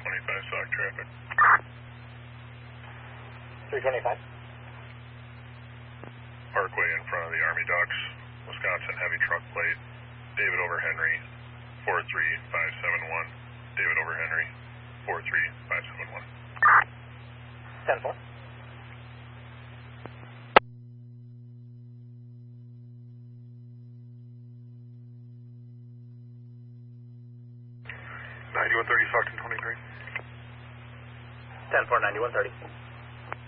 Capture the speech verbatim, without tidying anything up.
twenty-five stock traffic. three twenty-five. Parkway in front of the Army Docks, Wisconsin heavy truck plate, David over Henry, four three five seven one. David over Henry, four three five seven one. ten four. ninety-one thirty, Stockton twenty-three. ten four, ninety-one thirty.